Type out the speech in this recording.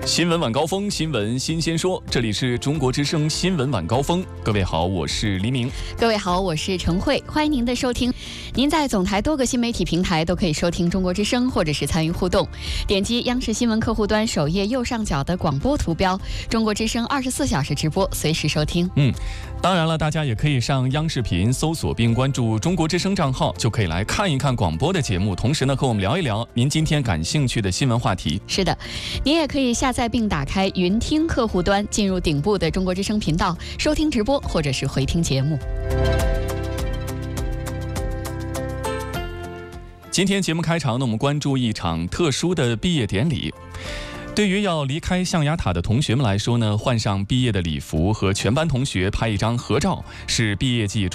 新闻晚高峰，新闻新鲜说，这里是中国之声新闻晚高峰。各位好，我是黎明。 各位好，我是陈慧，欢迎您的收听。您在总台多个新媒体平台都可以收听中国之声，或者是参与互动。点击央视新闻客户端首页右上角的广播图标，中国之声24小时直播，随时收听。 当然了，大家也可以上央视频搜索并关注中国之声账号，就可以来看一看广播的节目，同时呢和我们聊一聊您今天感兴趣的新闻话题。 是的，您也可以下载并打开云听客户端，进入顶部的中国之声频道，收听直播或者是回听节目。 今天节目开场呢，我们关注一场特殊的毕业典礼。对于要离开象牙塔的同学们来说呢，换上毕业的礼服和全班同学拍一张合照，是毕业季